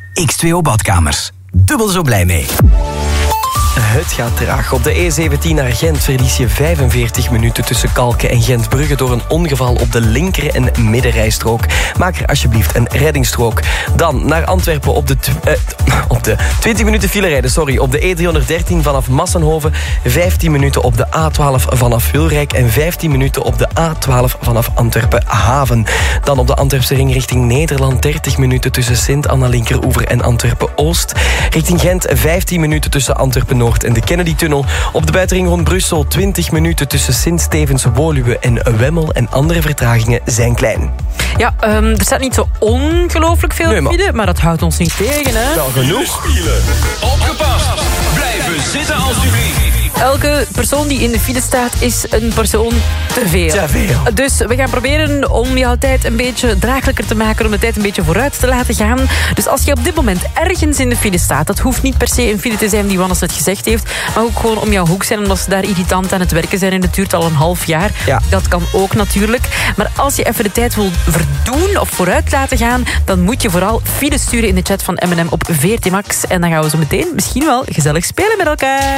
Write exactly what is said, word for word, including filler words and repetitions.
X twee O badkamers. Dubbel zo blij mee. Het gaat traag. Op de E zeventien naar Gent verlies je vijfenveertig minuten tussen Kalken en Gentbrugge door een ongeval op de linker- en middenrijstrook. Maak er alsjeblieft een reddingsstrook. Dan naar Antwerpen op de, tw- eh, op de twintig minuten file rijden, sorry. Op de E driehonderddertien vanaf Massenhoven, vijftien minuten op de A twaalf vanaf Wilrijk en vijftien minuten op de A twaalf vanaf Antwerpen-Haven. Dan op de Antwerpse ring richting Nederland, dertig minuten tussen Sint-Anna-Linkeroever en Antwerpen-Oost. Richting Gent, vijftien minuten tussen Antwerpen-Noord en de Kennedy-tunnel. Op de buitenring rond Brussel twintig minuten tussen Sint-Stevens, Woluwe en Wemmel. En andere vertragingen zijn klein. Ja, um, er staat niet zo ongelooflijk veel nee, maar... file, maar dat houdt ons niet tegen, hè? Wel genoeg. Opgepast. Blijven zitten alsjeblieft. Elke persoon die in de file staat is een persoon te veel. Te veel. Dus we gaan proberen om jouw tijd een beetje draaglijker te maken, om de tijd een beetje vooruit te laten gaan. Dus als je op dit moment ergens in de file staat, dat hoeft niet per se een file te zijn die Wannes het gezegd heeft, maar ook gewoon om jouw hoek zijn, omdat ze daar irritant aan het werken zijn en het duurt al een half jaar. Ja. Dat kan ook natuurlijk. Maar als je even de tijd wil verdoen of vooruit laten gaan, dan moet je vooral file sturen in de chat van M en M op V R T Max. En dan gaan we zo meteen misschien wel gezellig spelen met elkaar.